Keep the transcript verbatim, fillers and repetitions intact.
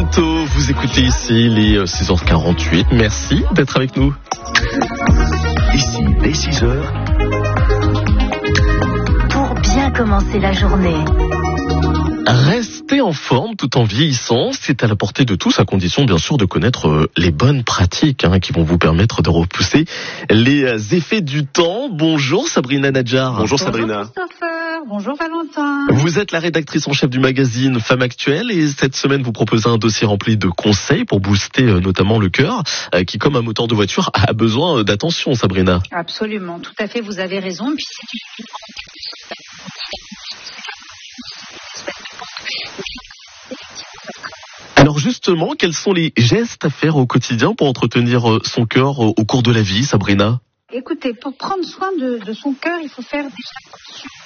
bientôt. Vous écoutez ici les six heures quarante-huit. Merci d'être avec nous. Ici, dès six heures. Pour bien commencer la journée. Rester en forme tout en vieillissant, c'est à la portée de tous, à condition bien sûr de connaître les bonnes pratiques hein, qui vont vous permettre de repousser les effets du temps. Bonjour Sabrina Nadjar. Bonjour Sabrina. Bonjour Christopher, bonjour Valentin. Vous êtes la rédactrice en chef du magazine Femme Actuelle et cette semaine vous proposez un dossier rempli de conseils pour booster notamment le cœur qui, comme un moteur de voiture, a besoin d'attention, Sabrina. Absolument, tout à fait, vous avez raison. Puis Alors justement, quels sont les gestes à faire au quotidien pour entretenir son cœur au cours de la vie, Sabrina ? écoutez, pour prendre soin de, de son cœur, il faut faire des attention.